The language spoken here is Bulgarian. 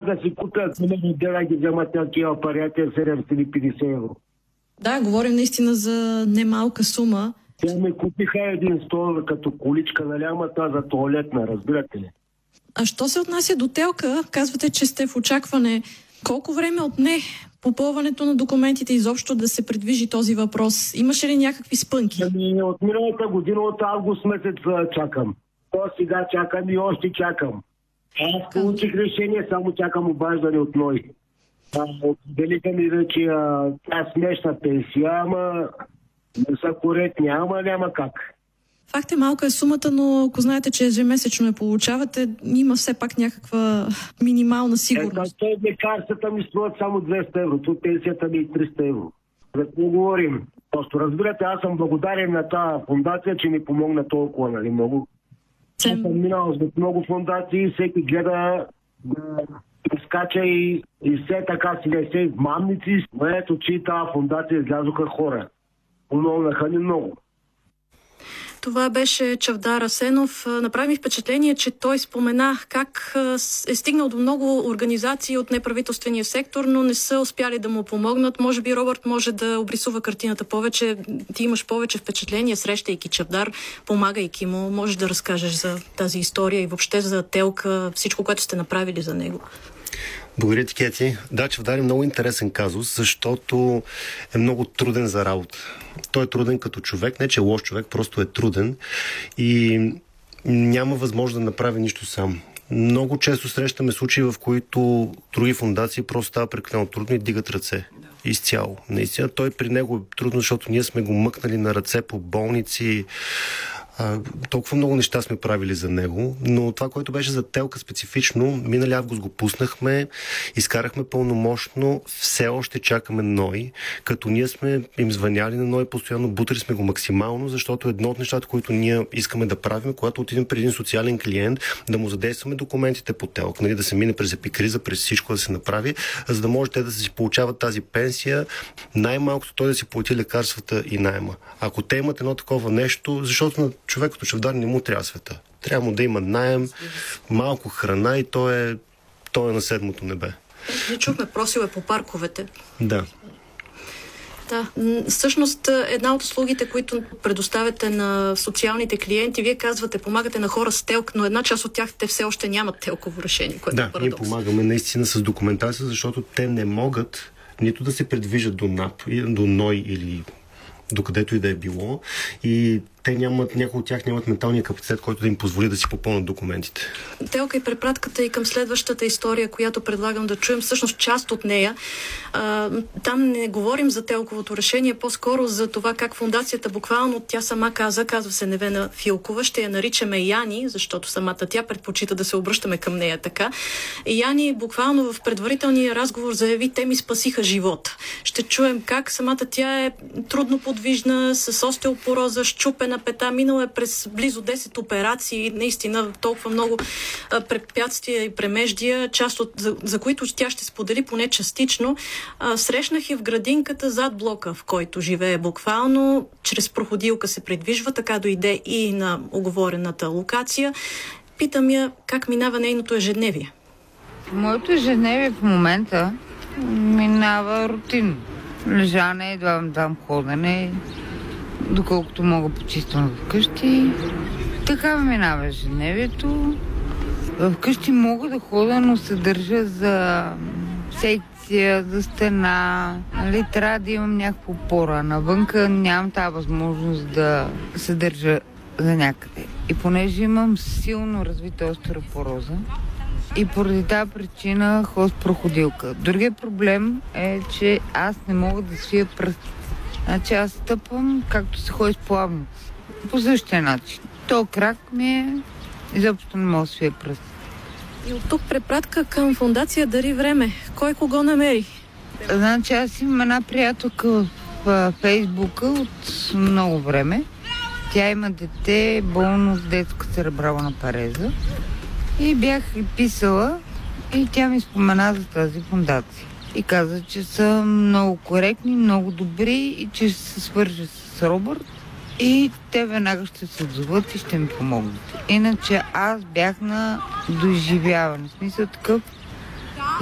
да си купят, да ги вземат такива апарати 750 евро. Да, говорим наистина за немалка сума. Те ме купиха един стол като количка, нали, ама за тоалетна, разбирате ли? А що се отнася до ТЕЛК-а, казвате, че сте в очакване. Колко време отне попълването на документите изобщо да се придвижи този въпрос? Имаше ли някакви спънки? От миналата година, от август месец чакам. То сега чакам и още чакам. Аз получих решение, само чакам обаждане от НОИ. Делиха ми вече тя смешна пенсия, ама не са коректни, ама няма как. Факт е, малка е сумата, но ако знаете, че ежемесечно я получавате, има все пак някаква минимална сигурност. Лекарствата ми струват само 200 евро, тут пенсията ми е 300 евро. За какво говорим? Просто разбирате, аз съм благодарен на тази фундация, че ми помогна толкова, нали, много. Аз съм минал с много фундации, всеки гледа да скача и все така си не се мамници. Ето, че тази фундация излязоха хора. Помогнаха ни много. Това беше Чавдар Асенов. Направи ми впечатление, че той спомена как е стигнал до много организации от неправителствения сектор, но не са успяли да му помогнат. Може би Робърт може да обрисува картината повече. Ти имаш повече впечатление, срещайки Чавдар, помагайки му. Можеш да разкажеш за тази история и въобще за ТЕЛК-а, всичко, което сте направили за него. Благодаря ти, Кети. Да, Чавдар е много интересен казус, защото е много труден за работа. Той е труден като човек, не че е лош човек, просто е труден и няма възможност да направи нищо сам. Много често срещаме случаи, в които други фундации просто стават прекалено трудно и дигат ръце. Изцяло. Наистина, той при него е трудно, защото ние сме го мъкнали на ръце по болници. Толкова много неща сме правили за него, но това, което беше за ТЕЛК специфично, минали август го пуснахме, изкарахме пълномощно, все още чакаме НОИ, като ние сме им звъняли на НОИ постоянно, бутали сме го максимално, защото едно от нещата, които ние искаме да правим, когато отидем при един социален клиент, да му задействаме документите по ТЕЛК, нали, да се мине през епикриза, през всичко да се направи, за да може те да си получават тази пенсия, най-малкото той да си плати лекарствата и найма. Ако те имат едно такова нещо, защото на човек като Чавдар не му трябва света. Трябва му да има наем, малко храна и той е на седмото небе. Не чухме, просил е по парковете. Да. Да, всъщност една от услугите, които предоставяте на социалните клиенти, вие казвате, помагате на хора с ТЕЛК, но една част от тях те все още нямат ТЕЛКово решение, което е парадокс. Ние помагаме наистина с документация, защото те не могат нито да се предвижат до НАП, до НОИ или докъдето и да е било, и те нямат, някои от тях нямат менталния капацитет, който да им позволи да си попълнат документите. ТЕЛК и препратката и към следващата история, която предлагам да чуем, всъщност част от нея. Там не говорим за ТЕЛКовото решение, по-скоро за това как фундацията буквално, тя сама казва се Невена Филкова, ще я наричаме Яни, защото самата тя предпочита да се обръщаме към нея така. Яни буквално в предварителния разговор заяви, те ми спасиха живота. Ще чуем как самата тя е трудно подвижна, с остеопороза, счупена пета, минала е през близо 10 операции, наистина толкова много препятствия и премеждия, част от, за които тя ще сподели поне частично. Срещнах и в градинката зад блока, в който живее буквално, чрез проходилка се придвижва, така дойде и на оговорената локация. Питам я как минава нейното ежедневие. Моето ежедневие в момента минава рутинно. Лежане, давам ходене, доколкото мога почиствам вкъщи. Така минава ежедневието. Вкъщи мога да ходя, но се държа за секция, за стена. Нали, трябва да имам някаква опора. Навънка нямам тази възможност да се държа за някъде. И понеже имам силно развита остеопороза, и поради тази причина ходя с проходилка. Другият проблем е, че аз не мога да свия пръст. Значи аз стъпвам, както се ходи с плавница. По същия начин. То крак ми е, изобщо не мога да свия пръст. И от тук препратка към фундация Дари време. Кой кого намери? Значи аз имам една приятелка в Фейсбука от много време. Тя има дете болно с детска церебрална пареза. И бях писала и тя ми спомена за тази фундация. И каза, че са много коректни, много добри и че ще се свържа с Робърт и те веднага ще се отзоват и ще ми помогнат. Иначе аз бях на доизживяване. В смисъл такъв,